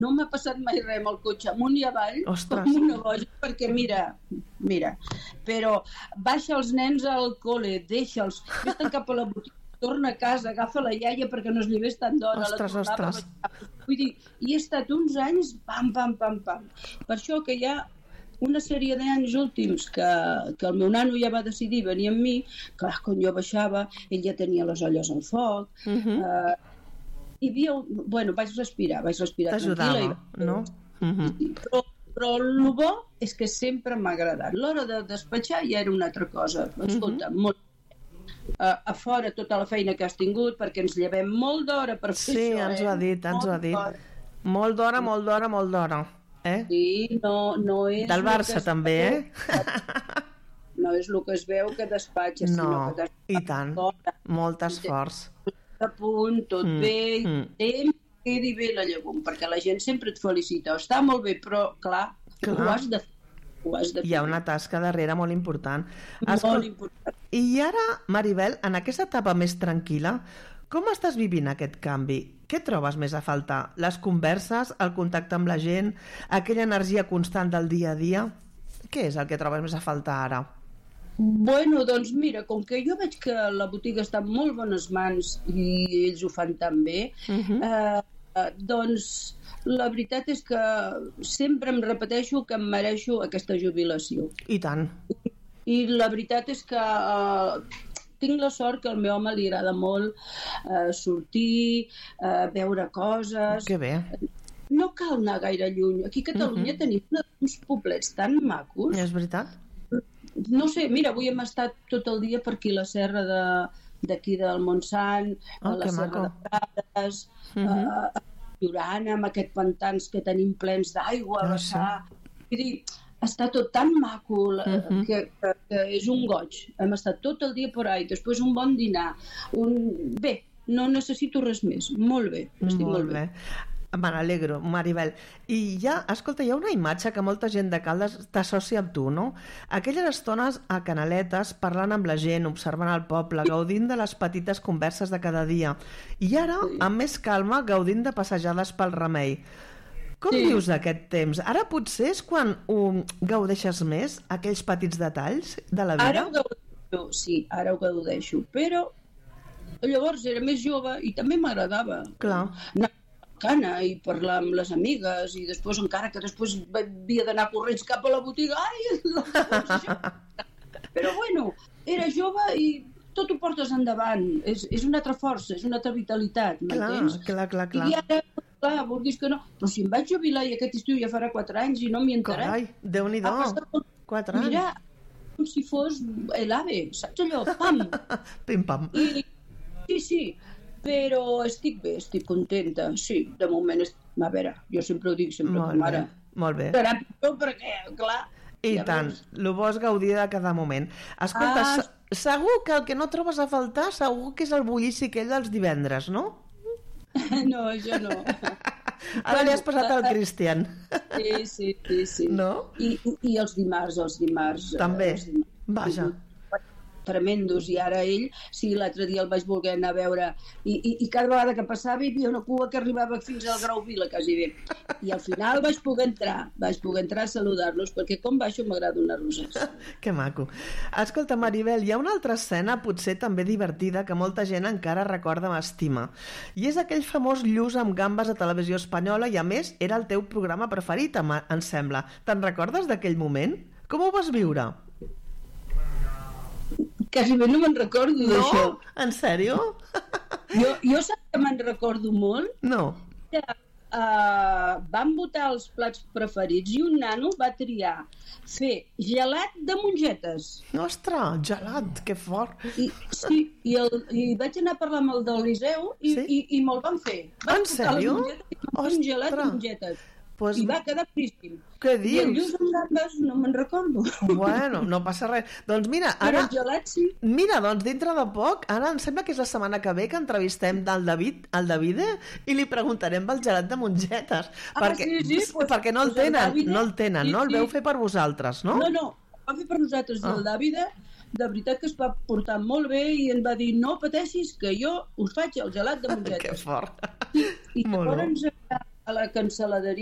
no m'ha passat mai res amb el cotxe, amunt i avall, Ostres. com una boja, perquè mira, però baixa els nens al col·le, deixa'ls, vés-te'n cap a la botiga, torna a casa, agafa la iaia perquè no es llevés tant d'hora. Ostres. Vull dir, hi he estat uns anys, pam. Per això que hi ha una sèrie d'anys últims que el meu nano ja va decidir venir amb mi, clar, quan jo baixava, ell ja tenia les olles al foc, hi havia... Bueno, vaig respirar t'ajudava, no? Però el bo és que sempre m'ha agradat. L'hora de despatxar ja era una altra cosa. Escolta, molt a fora tota la feina que has tingut, perquè ens llevem molt d'hora per fer això. Sí, ens ho ha dit. Molt d'hora. Sí, no és... Del Barça també, No és el que es veu que despatxes, sinó que i tant, molt esforç. A punt, tot bé, quedi bé la llegum, perquè la gent sempre et felicita. Està molt bé, però clar. Ho has de fer. Hi ha una tasca darrere molt important. Molt important. I ara, Maribel, en aquesta etapa més tranquil·la, com estàs vivint aquest canvi? Què trobes més a faltar? Les converses, el contacte amb la gent, aquella energia constant del dia a dia? Què és el que trobes més a faltar ara? Bueno, doncs mira, com que jo veig que la botiga està en molt bones mans i ells ho fan tan bé, doncs la veritat és que sempre em repeteixo que em mereixo aquesta jubilació. I tant. I la veritat és que tinc la sort que al meu home li agrada molt sortir, veure coses. Que bé. No cal anar gaire lluny. Aquí a Catalunya tenim uns poblets tan macos. És veritat? No sé, mira, avui hem estat tot el dia per aquí a la serra d'aquí del Montsant, a la serra de Prades, a Llorana, amb aquests pantans que tenim plens d'aigua, a vessar. Vull dir, està tot tan maco que és un goig. Hem estat tot el dia por ahí, després un bon dinar. Bé, no necessito res més. Molt bé, estic molt bé. Me n'alegro, Maribel. I ja, escolta, hi ha una imatge que molta gent de Caldes t'associa amb tu, no? Aquelles estones a Canaletes, parlant amb la gent, observant el poble, gaudint de les petites converses de cada dia. I ara, amb més calma, gaudint de passejades pel Remei. Com vius aquest temps? Ara potser és quan gaudeixes més, aquells petits detalls de la vida? Ara ho gaudeixo, sí, ara ho gaudeixo, però llavors era més jove i també m'agradava. Clar. Cana i parlar amb les amigues i després encara que després havia d'anar corrents cap a la botiga però bueno, era jove i tot ho portes endavant, és una altra força, és una altra vitalitat, m'entens? Clar. I ara, clar, vulguis que no, però si em vaig jubilar i aquest estiu ja farà 4 anys i no m'hi he enterat. Carai, Déu-n'hi-do, 4 anys. Mira, com si fos l'AVE, saps allò? Pam! Pim-pam. Sí, però estic bé, estic contenta, sí, de moment, a veure, jo sempre ho dic, sempre com ara. Molt bé. Serà pitjor perquè, clar... I tant, el bo és gaudir de cada moment. Escolta, segur que el que no trobes a faltar, segur que és el bullici aquell dels divendres, no? No, això no. Ara li has passat al Cristian. Sí. No? I els dimarts. També, vaja. Tremendos, i ara ell, sí, l'altre dia el vaig voler anar a veure i cada vegada que passava hi havia una cua que arribava fins al Grau Vila, quasi bé, i al final vaig poder entrar a saludar-los, perquè com baixo m'agrada donar roses. Que maco. Escolta, Maribel, hi ha una altra escena potser també divertida que molta gent encara recorda amb estima, i és aquell famós Lluç amb gambes a Televisió Espanyola, i a més era el teu programa preferit, em sembla. Te'n recordes d'aquell moment? Com ho vas viure? Quasi bé no me'n recordo d'això. No? En sèrio? Jo sap que me'n recordo molt. No. Van votar els plats preferits i un nano va triar fer gelat de mongetes. Ostres, gelat, que fort. I vaig anar a parlar amb el del Liceu i me'l van fer. En sèrio? Un gelat de mongetes. I va quedar prístim. Què dius? I el Lluç amb gambes no me'n recordo. Bueno, no passa res. Doncs mira, ara... Però el gelat sí. Mira, doncs dintre de poc, ara em sembla que és la setmana que ve que entrevistem el Davide i li preguntarem pel gelat de mongetes. Perquè no el tenen, no el veu fer per vosaltres, no? No, el va fer per nosaltres. El Davide, de veritat que es va portar molt bé i em va dir, no pateixis que jo us faig el gelat de mongetes. Que fort. I llavors a la cancel·laderia